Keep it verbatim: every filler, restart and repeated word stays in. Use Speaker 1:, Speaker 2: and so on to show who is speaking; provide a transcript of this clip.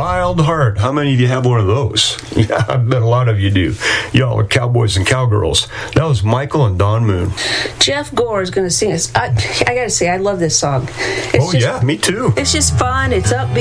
Speaker 1: Wild Heart. How many of you have one of those? Yeah, I bet a lot of you do. Y'all are cowboys and cowgirls. That was Michael and Don Moon.
Speaker 2: Jeff Gore is going to sing us. I, I got to say, I love this song. It's
Speaker 1: Oh,
Speaker 2: just,
Speaker 1: yeah, me too.
Speaker 2: It's just fun. It's upbeat.